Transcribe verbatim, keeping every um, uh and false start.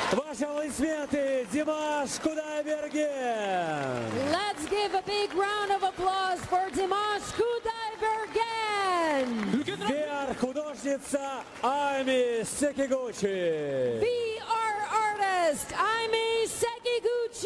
Ваши аплодисменты, Димаш Кудайберген. Let's give a big round of applause for Dimash Kudaibergen. Вверх художница Ами Секигучи. Be our artist, Aimee Sekiguchi.